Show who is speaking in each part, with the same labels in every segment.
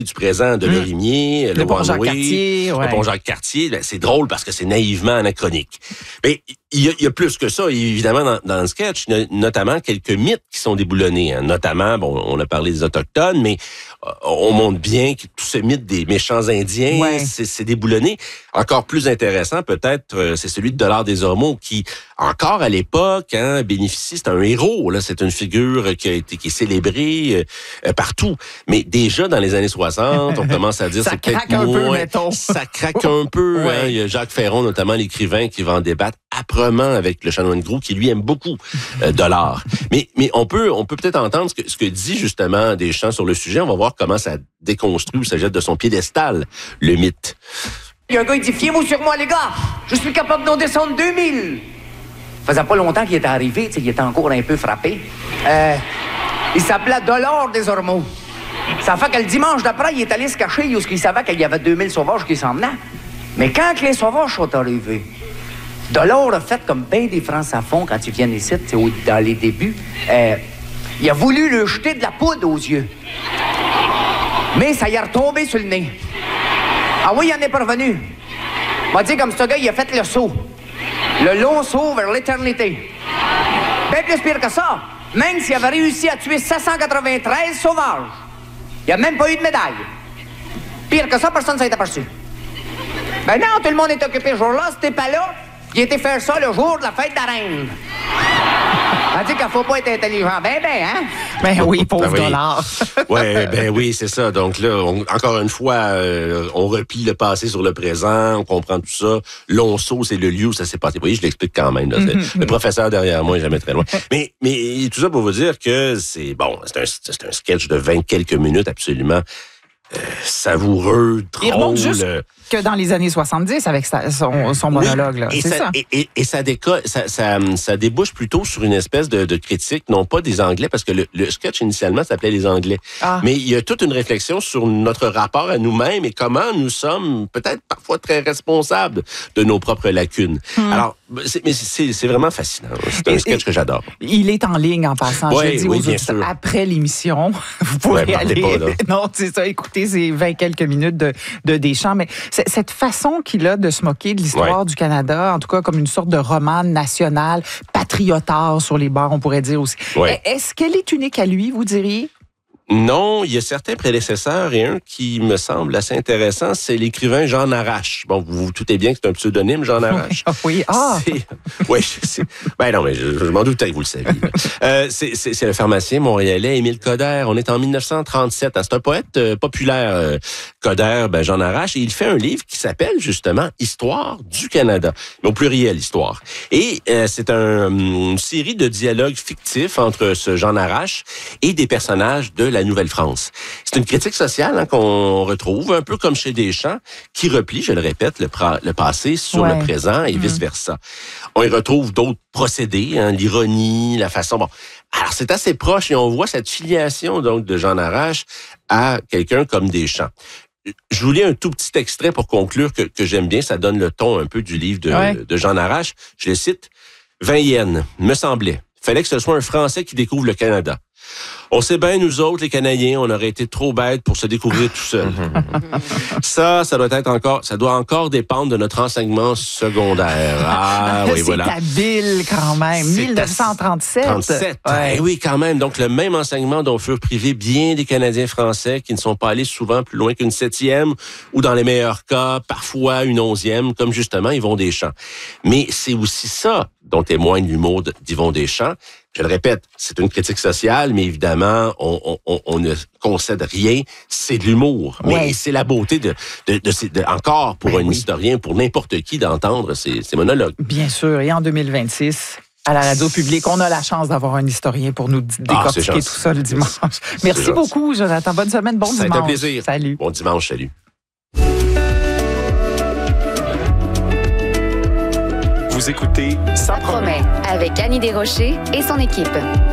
Speaker 1: du présent de Lorimier,
Speaker 2: le Pont Jacques-Cartier,
Speaker 1: le Pont Jacques-Cartier, ben, c'est drôle parce que c'est naïvement anachronique. Mais il y a plus que ça, évidemment, dans le sketch, notamment quelques mythes qui sont déboulonnés. Hein. Notamment, bon, on a parlé des Autochtones, mais on montre bien que tout ce mythe des méchants Indiens, c'est déboulonné. Encore plus intéressant, peut-être, c'est celui de Dollard des Ormeaux, qui, encore à l'époque, hein, bénéficie, c'est un héros, là, c'est une figure qui est célébrée partout. Mais déjà, dans les années 60, on commence à dire
Speaker 2: ça
Speaker 1: c'est peut-être
Speaker 2: craque un
Speaker 1: moins,
Speaker 2: peu, mettons.
Speaker 1: Ça craque un peu. Hein. Il y a Jacques Ferron, notamment l'écrivain, qui va en débattre âprement avec le chanoine Groulx, qui lui aime beaucoup Dollard. Mais on peut peut-être entendre ce que dit justement Deschamps sur le sujet. On va voir comment ça déconstruit ou ça jette de son piédestal le mythe.
Speaker 3: Il y a un gars, il dit « Fiez-vous sur moi, les gars! Je suis capable d'en descendre 2000! » Ça faisait pas longtemps qu'il était arrivé, il était encore un peu frappé. Il s'appelait Dollard des Ormeaux. Ça fait que le dimanche d'après, il est allé se cacher où il savait qu'il y avait 2000 sauvages qui s'en venaient. Mais quand les sauvages sont arrivés, Dollard a fait comme bien des francs-à-fond quand ils viennent ici, dans les débuts. Il a voulu lui jeter de la poudre aux yeux. Mais ça y est retombé sur le nez. Ah oui, il en est parvenu. M'a dit comme ce gars, il a fait le saut. Le long saut vers l'éternité. Bien plus pire que ça. Même s'il avait réussi à tuer 793 sauvages, il n'y a même pas eu de médaille. Pire que ça, personne ne s'est aperçu. Ben non, tout le monde est occupé ce jour-là, c'était pas là. Il était faire ça le jour de la fête de la reine. On dit qu'il faut pas être intelligent. Hein?
Speaker 2: Ben oui, pauvre Dollard.
Speaker 1: Oui, c'est ça. Donc là, encore une fois, on replie le passé sur le présent, on comprend tout ça. L'onceau, c'est le lieu où ça s'est passé. Vous voyez, je l'explique quand même. Là. Le professeur derrière moi est jamais très loin. Mais tout ça pour vous dire que c'est un sketch de 20 quelques minutes absolument savoureux, drôle.
Speaker 2: Il remonte juste que dans les années 70 avec son monologue. Là.
Speaker 1: Et
Speaker 2: c'est ça.
Speaker 1: Et ça débouche plutôt sur une espèce de critique, non pas des Anglais, parce que le sketch initialement s'appelait Les Anglais. Mais il y a toute une réflexion sur notre rapport à nous-mêmes et comment nous sommes peut-être parfois très responsables de nos propres lacunes. Alors, c'est vraiment fascinant. C'est un sketch que j'adore.
Speaker 2: Il est en ligne en passant. Je dis aux auditeurs, après l'émission, vous pourrez aller. Non, c'est ça, écoutez ces 20 quelques minutes de Deschamps. Mais cette façon qu'il a de se moquer de l'histoire du Canada, en tout cas comme une sorte de roman national, patriotard sur les bords, on pourrait dire aussi. Est-ce qu'elle est unique à lui, vous diriez?
Speaker 1: Non, il y a certains prédécesseurs et un qui me semble assez intéressant, c'est l'écrivain Jean Arrache. Bon, vous vous doutez bien que c'est un pseudonyme, Jean Arrache.
Speaker 2: Oui,
Speaker 1: Ben non, mais je m'en doutais que vous le saviez. C'est un pharmacien montréalais, Émile Coderre. On est en 1937. C'est un poète populaire, Coderre, Jean Arrache, et il fait un livre qui s'appelle justement Histoire du Canada, mais au pluriel, Histoire. Et c'est une série de dialogues fictifs entre ce Jean Arrache et des personnages de la Nouvelle-France. C'est une critique sociale qu'on retrouve, un peu comme chez Deschamps, qui replie, je le répète, le passé sur le présent et vice-versa. On y retrouve d'autres procédés, l'ironie, la façon... Bon, alors c'est assez proche et on voit cette filiation donc de Jean Arrache à quelqu'un comme Deschamps. Je vous lis un tout petit extrait pour conclure que j'aime bien, ça donne le ton un peu du livre de Jean Arrache. Je le cite. « 20 yens, me semblait. Fallait que ce soit un Français qui découvre le Canada. On sait bien, nous autres, les Canadiens, on aurait été trop bêtes pour se découvrir tout seul. Ça doit encore dépendre de notre enseignement secondaire. Ah, oui, voilà.
Speaker 2: C'est habile, quand même. 1937.
Speaker 1: 37. Oui, quand même. Donc, le même enseignement dont furent privés bien des Canadiens français qui ne sont pas allés souvent plus loin qu'une 7e ou, dans les meilleurs cas, parfois une 11e, comme justement Yvon Deschamps. Mais c'est aussi ça dont témoigne l'humour d'Yvon Deschamps. Je le répète, c'est une critique sociale, mais évidemment, on ne concède rien. C'est de l'humour. Mais c'est la beauté encore pour un historien, pour n'importe qui, d'entendre ces monologues.
Speaker 2: Bien sûr. Et en 2026... à la radio publique, on a la chance d'avoir un historien pour nous décortiquer tout ça le dimanche. Merci beaucoup, Jonathan. Bonne semaine, bon dimanche.
Speaker 1: Ça a été un plaisir.
Speaker 2: Salut.
Speaker 1: Bon dimanche, salut.
Speaker 4: Vous écoutez
Speaker 5: Ça promet avec Annie Desrochers et son équipe.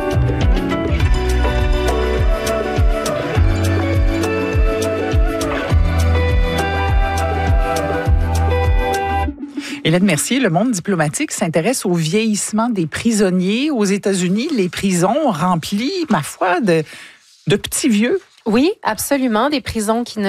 Speaker 2: Hélène Mercier, le monde diplomatique s'intéresse au vieillissement des prisonniers. Aux États-Unis, les prisons remplies, ma foi, de petits vieux
Speaker 6: Oui, absolument. Des prisons qui ne